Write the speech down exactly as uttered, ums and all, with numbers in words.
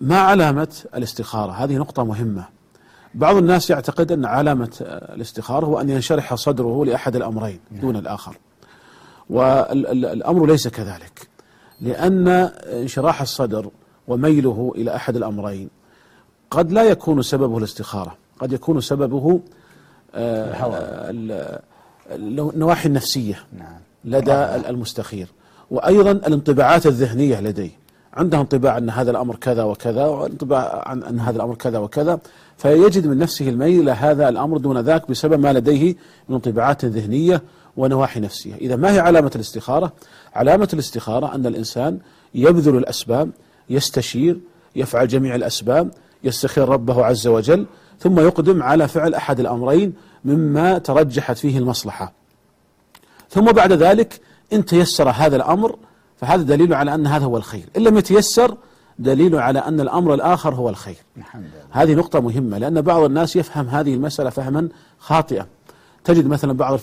ما علامة الاستخارة؟ هذه نقطة مهمة. بعض الناس يعتقد أن علامة الاستخارة هو أن ينشرح صدره لأحد الأمرين دون الآخر، والأمر ليس كذلك، لأن انشراح الصدر وميله إلى أحد الأمرين قد لا يكون سببه الاستخارة، قد يكون سببه النواحي النفسية لدى المستخير، وأيضا الانطباعات الذهنية لديه. عنده انطباع أن هذا الأمر كذا وكذا، وانطباع عن أن هذا الأمر كذا وكذا، فيجد من نفسه الميل إلى هذا الأمر دون ذاك بسبب ما لديه من انطباعات ذهنية ونواحي نفسية. إذا ما هي علامة الاستخارة؟ علامة الاستخارة أن الإنسان يبذل الأسباب، يستشير، يفعل جميع الأسباب، يستخير ربه عز وجل، ثم يقدم على فعل أحد الأمرين مما ترجحت فيه المصلحة، ثم بعد ذلك إن تيسر هذا الأمر فهذا دليل على أن هذا هو الخير، إن لم يتيسر دليل على أن الأمر الآخر هو الخير. هذه نقطة مهمة، لأن بعض الناس يفهم هذه المسألة فهما خاطئا. تجد مثلا بعض